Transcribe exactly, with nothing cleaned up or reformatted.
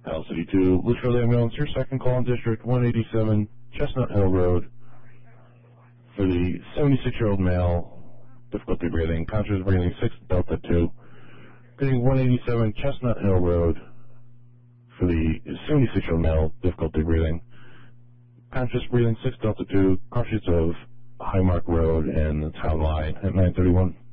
Al City two, Litchfield Ambulance, your second call in District one eighty-seven, Chestnut Hill Road, for the seventy-six-year-old male, difficulty breathing, conscious breathing, six Delta two, getting one eighty-seven Chestnut Hill Road, for the seventy-six-year-old male, difficulty breathing, conscious breathing, six Delta two, cautious of Highmark Road and the town line at nine thirty-one.